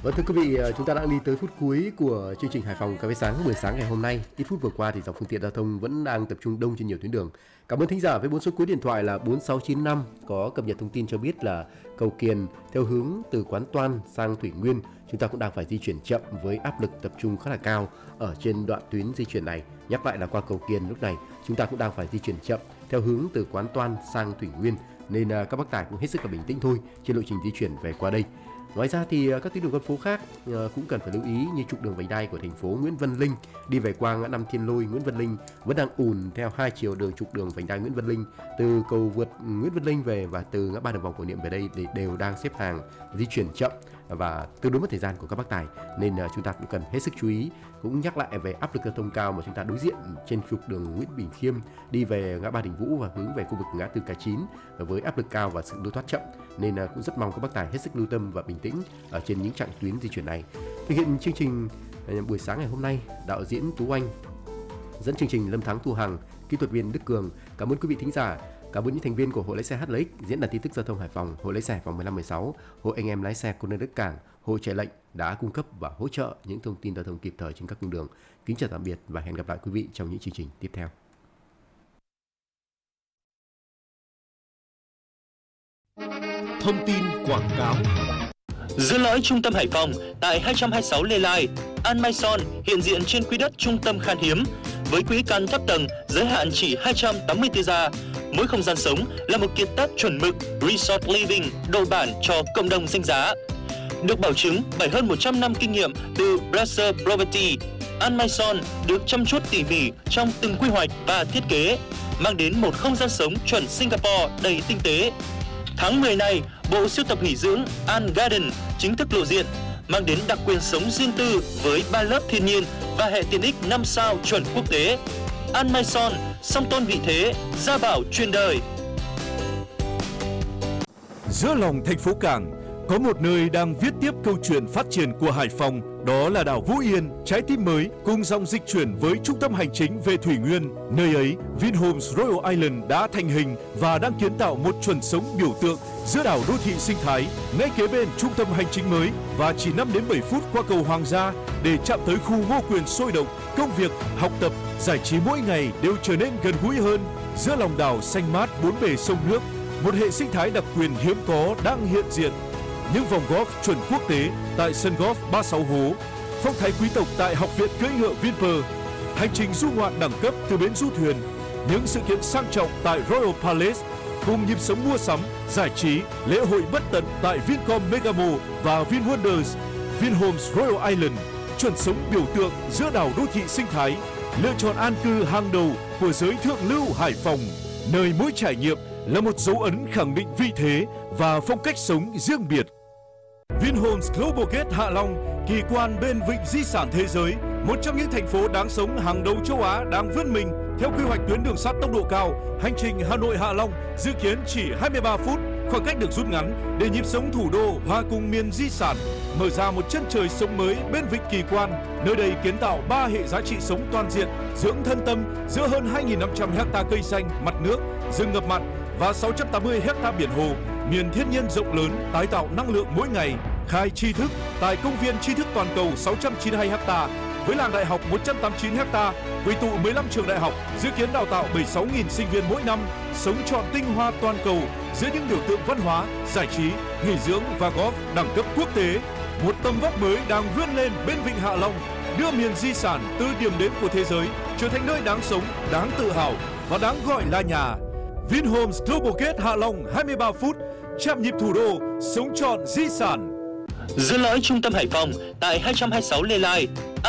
Vâng, thưa quý vị, chúng ta đã đi tới phút cuối của chương trình Hải Phòng Cà phê sáng buổi sáng ngày hôm nay. Ít phút vừa qua thì dòng phương tiện giao thông vẫn đang tập trung đông trên nhiều tuyến đường. Cảm ơn thính giả với 4 số cuối điện thoại là 4695 có cập nhật thông tin cho biết là cầu Kiền theo hướng từ Quán Toan sang Thủy Nguyên, chúng ta cũng đang phải di chuyển chậm với áp lực tập trung khá là cao ở trên đoạn tuyến di chuyển này. Nhắc lại là qua cầu Kiền lúc này chúng ta cũng đang phải di chuyển chậm theo hướng từ Quán Toan sang Thủy Nguyên, nên các bác tài cũng hết sức là bình tĩnh thôi trên lộ trình di chuyển về qua đây. Ngoài ra thì các tuyến đường con phố khác cũng cần phải lưu ý, như trục đường vành đai của thành phố Nguyễn Văn Linh đi về qua ngã năm Thiên Lôi Nguyễn Văn Linh vẫn đang ùn theo hai chiều đường trục đường vành đai Nguyễn Văn Linh từ cầu vượt Nguyễn Văn Linh về và từ ngã ba đường vòng Cổ Niệm về đây để đều đang xếp hàng di chuyển chậm và tương đối mất thời gian của các bác tài, nên chúng ta cũng cần hết sức chú ý. Cũng nhắc lại về áp lực giao thông cao mà chúng ta đối diện trên trục đường Nguyễn Bỉnh Khiêm đi về ngã ba Đình Vũ và hướng về khu vực ngã tư Cá Chín với áp lực cao và sự lưu thoát chậm, nên cũng rất mong các bác tài hết sức lưu tâm và bình tĩnh ở trên những chặng tuyến di chuyển này. Thực hiện chương trình buổi sáng ngày hôm nay, đạo diễn Tú Anh, dẫn chương trình Lâm Thắng Thu Hằng, kỹ thuật viên Đức Cường. Cảm ơn quý vị thính giả. Cảm ơn những thành viên của Hội lái xe HLX, Diễn đàn tin tức giao thông Hải Phòng, Hội lái xe Hải Phòng 1516, Hội anh em lái xe Côn Đảo Đức Cảng, Hội chạy lệnh đã cung cấp và hỗ trợ những thông tin giao thông kịp thời trên các cung đường. Kính chào tạm biệt và hẹn gặp lại quý vị trong những chương trình tiếp theo. Thông tin quảng cáo. Giữa lõi trung tâm Hải Phòng, tại 226 Lê Lai, An Mai Son hiện diện trên quỹ đất trung tâm khan hiếm, với quỹ căn thấp tầng giới hạn chỉ 284 gia. Mỗi không gian sống là một kiệt tác chuẩn mực Resort Living độ bản cho cộng đồng danh giá. Được bảo chứng bởi hơn 100 năm kinh nghiệm từ Brasser Property, An Mai Son được chăm chút tỉ mỉ trong từng quy hoạch và thiết kế, mang đến một không gian sống chuẩn Singapore đầy tinh tế. Tháng 10 này, bộ sưu tập nghỉ dưỡng An Garden chính thức lộ diện, mang đến đặc quyền sống riêng tư với 3 lớp thiên nhiên và hệ tiện ích 5 sao chuẩn quốc tế. An Mai Son, song tôn vị thế, gia bảo truyền đời. Giữa lòng thành phố Cảng, có một nơi đang viết tiếp câu chuyện phát triển của Hải Phòng, đó là đảo Vũ Yên, trái tim mới cùng dòng dịch chuyển với trung tâm hành chính về Thủy Nguyên. Nơi ấy, Vinhomes Royal Island đã thành hình và đang kiến tạo một chuẩn sống biểu tượng giữa đảo đô thị sinh thái, ngay kế bên trung tâm hành chính mới và chỉ 5 đến 7 phút qua cầu Hoàng gia để chạm tới khu Ngô Quyền sôi động. Công việc, học tập, giải trí mỗi ngày đều trở nên gần gũi hơn. Giữa lòng đảo xanh mát bốn bề sông nước, một hệ sinh thái đặc quyền hiếm có đang hiện diện. Những vòng golf chuẩn quốc tế tại sân golf 36 hố, phong thái quý tộc tại học viện cưỡi ngựa Vinpearl, hành trình du ngoạn đẳng cấp từ bến du thuyền, những sự kiện sang trọng tại Royal Palace, cùng nhịp sống mua sắm, giải trí, lễ hội bất tận tại Vincom Megamo và VinWonders. Vinhomes Royal Island, chuẩn sống biểu tượng giữa đảo đô thị sinh thái, lựa chọn an cư hàng đầu của giới thượng lưu Hải Phòng, nơi mỗi trải nghiệm là một dấu ấn khẳng định vị thế và phong cách sống riêng biệt. Vinhomes Global Gate Hạ Long, kỳ quan bên vịnh di sản thế giới, một trong những thành phố đáng sống hàng đầu châu Á đang vươn mình theo quy hoạch tuyến đường sắt tốc độ cao. Hành trình Hà Nội Hạ Long dự kiến chỉ 23 phút, khoảng cách được rút ngắn để nhịp sống thủ đô hòa cùng miền di sản, mở ra một chân trời sống mới bên vịnh kỳ quan. Nơi đây kiến tạo 3 hệ giá trị sống toàn diện, dưỡng thân tâm giữa hơn 2.500 ha cây xanh, mặt nước, rừng ngập mặn và 680 ha biển hồ, miền thiên nhiên rộng lớn, tái tạo năng lượng mỗi ngày. Khai tri thức tại công viên tri thức toàn cầu 692 ha, với làng đại học 189 ha, quy tụ 15 trường đại học, dự kiến đào tạo 76.000 sinh viên mỗi năm, sống trọn tinh hoa toàn cầu giữa những biểu tượng văn hóa, giải trí, nghỉ dưỡng và golf đẳng cấp quốc tế. Một tầm vóc mới đang vươn lên bên vịnh Hạ Long, đưa miền di sản từ điểm đến của thế giới trở thành nơi đáng sống, đáng tự hào và đáng gọi là nhà. Vinhomes Global Gate Hạ Long 23 phút, chạm nhịp thủ đô, sống trọn di sản. Giữa lõi trung tâm Hải Phòng, tại 226 Lê Lai,